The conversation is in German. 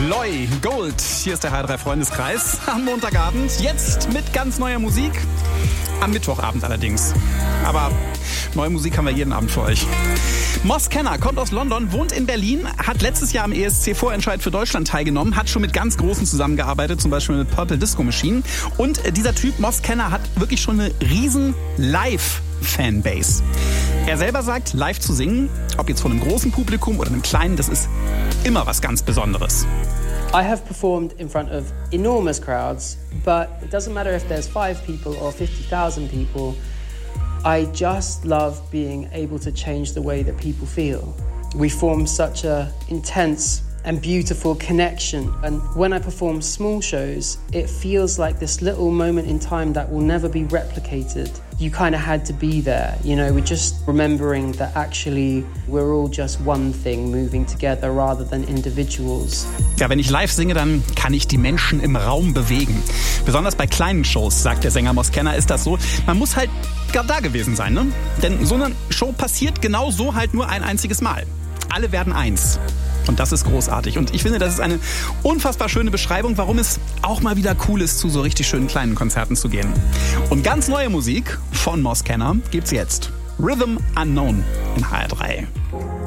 Loy, Gold. Hier ist der HR3 Freundeskreis am Montagabend. Jetzt mit ganz neuer Musik. Am Mittwochabend allerdings. Aber neue Musik haben wir jeden Abend für euch. Moss Kenner kommt aus London, wohnt in Berlin, hat letztes Jahr am ESC-Vorentscheid für Deutschland teilgenommen, hat schon mit ganz Großen zusammengearbeitet, zum Beispiel mit Purple Disco Machine. Und dieser Typ, Moss Kenner, hat wirklich schon eine riesen Live-Fanbase. Er selber sagt, live zu singen, ob jetzt vor einem großen Publikum oder einem kleinen, das ist immer was ganz Besonderes. I have performed in front of enormous crowds, but it doesn't matter if there's 5 people or 50,000 people. I just love being able to change the way that people feel. We form such a intense and beautiful connection. And when I perform small shows, it feels like this little moment in time that will never be replicated. You kind of had to be there, you know, we're just remembering that actually we're all just one thing moving together rather than individuals. Ja, wenn ich live singe, dann kann ich die Menschen im Raum bewegen. Besonders bei kleinen Shows, sagt der Sänger Moss Kenner, ist das so. Man muss halt gerade da gewesen sein, ne? Denn so eine Show passiert genau so halt nur ein einziges Mal. Alle werden eins. Und das ist großartig. Und ich finde, das ist eine unfassbar schöne Beschreibung, warum es auch mal wieder cool ist, zu so richtig schönen kleinen Konzerten zu gehen. Und ganz neue Musik von Moss Kenner gibt's jetzt. Rhythm Unknown in HR3.